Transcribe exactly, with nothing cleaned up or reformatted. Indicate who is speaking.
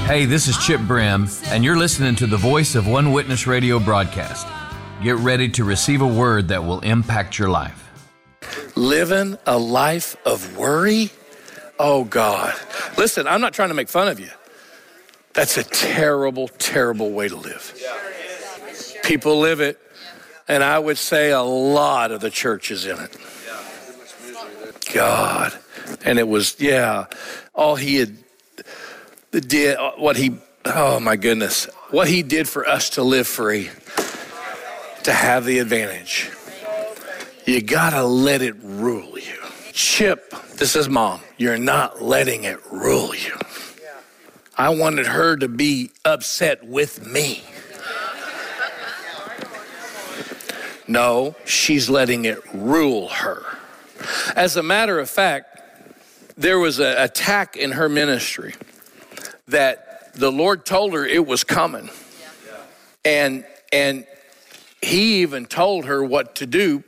Speaker 1: Hey, this is Chip Brim, and you're listening to the Voice of One Witness radio broadcast. Get ready to receive a word that will impact your life.
Speaker 2: Living a life of worry? Oh, God. Listen, I'm not trying to make fun of you. That's a terrible, terrible way to live. People live it, and I would say a lot of the church is in it. God. And it was, yeah, all he had did, what he, oh my goodness, what he did for us to live free, to have the advantage. You gotta let it rule you. Chip, this is Mom, you're not letting it rule you. I wanted her to be upset with me. No, she's letting it rule her. As a matter of fact, there was an attack in her ministry that the Lord told her it was coming. And, and he even told her what to do